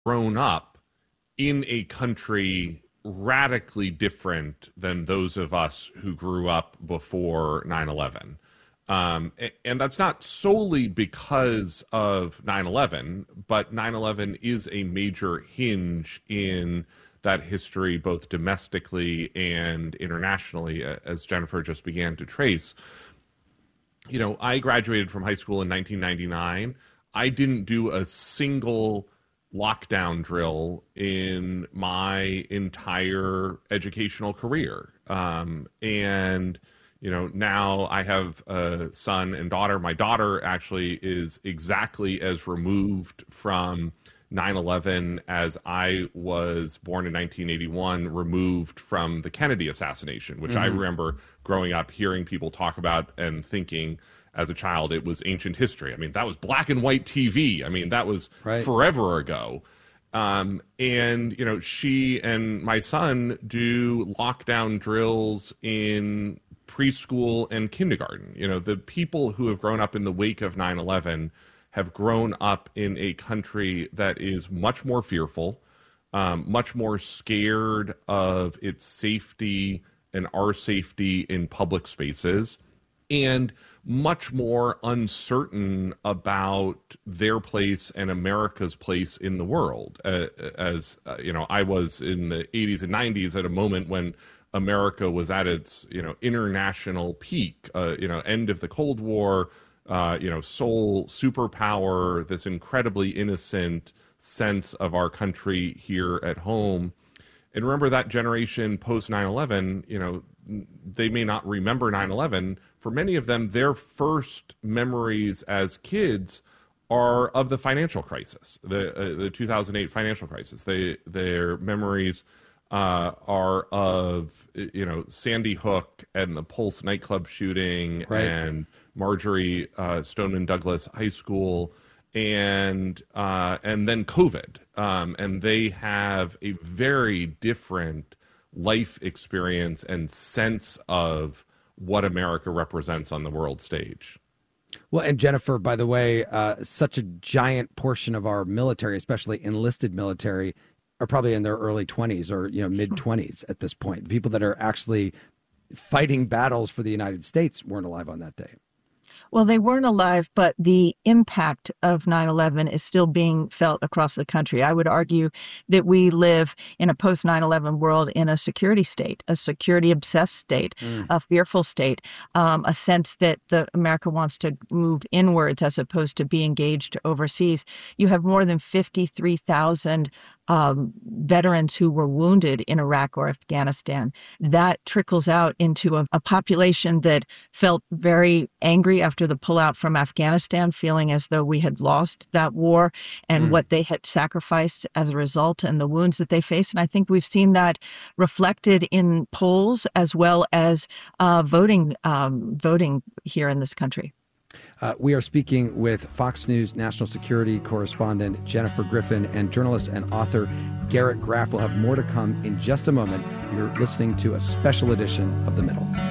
grown up in a country radically different than those of us who grew up before 9/11. And that's not solely because of 9/11, but 9/11 is a major hinge in that history, both domestically and internationally, as Jennifer just began to trace. You know, I graduated from high school in 1999. I didn't do a single lockdown drill in my entire educational career. And, you know, now I have a son and daughter. My daughter actually is exactly as removed from 9/11 as I was born in 1981, removed from the Kennedy assassination, which I remember growing up hearing people talk about and thinking as a child it was ancient history. I mean, that was black and white TV. I mean, that was forever ago. And, you know, she and my son do lockdown drills in preschool and kindergarten. You know, the people who have grown up in the wake of 9/11 have grown up in a country that is much more fearful, much more scared of its safety and our safety in public spaces, and much more uncertain about their place and America's place in the world. You know, I was in the 80s and 90s at a moment when America was at its, you know, international peak, you know, end of the Cold War, you know, sole superpower, this incredibly innocent sense of our country here at home. And remember that generation post 9/11, you know, they may not remember 9/11. For many of them, their first memories as kids are of the financial crisis, the 2008 financial crisis. Their memories are of, you know, Sandy Hook and the Pulse nightclub shooting and Marjorie Stoneman Douglas High School and then COVID. And they have a very different life experience and sense of what America represents on the world stage. Well, and Jennifer, by the way, such a giant portion of our military, especially enlisted military, are probably in their early 20s or, you know, mid 20s at this point. The people that are actually fighting battles for the United States weren't alive on that day. Well, they weren't alive, but the impact of 9/11 is still being felt across the country. I would argue that we live in a post 9/11 world in a security state, a security obsessed state, a fearful state, a sense that America wants to move inwards as opposed to be engaged overseas. You have more than 53,000 veterans who were wounded in Iraq or Afghanistan. That trickles out into a population that felt very angry after the pullout from Afghanistan, feeling as though we had lost that war and what they had sacrificed as a result and the wounds that they faced. And I think we've seen that reflected in polls as well as voting here in this country. We are speaking with Fox News national security correspondent Jennifer Griffin and journalist and author Garrett Graff. We'll have more to come in just a moment. You're listening to a special edition of The Middle.